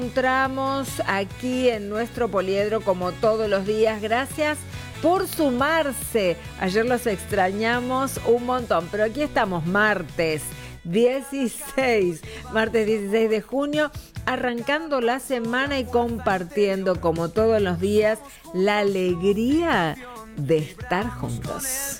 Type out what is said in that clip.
Encontramos aquí en nuestro poliedro como todos los días. Gracias por sumarse. Ayer los extrañamos un montón, pero aquí estamos martes 16 de junio, arrancando la semana y compartiendo como todos los días la alegría de estar juntos.